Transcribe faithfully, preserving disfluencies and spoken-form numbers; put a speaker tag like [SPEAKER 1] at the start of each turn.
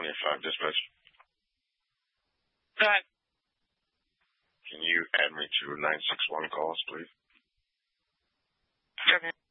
[SPEAKER 1] five dispatch.
[SPEAKER 2] Go ahead.
[SPEAKER 1] Can you add me to nine six one calls, please?
[SPEAKER 2] Okay.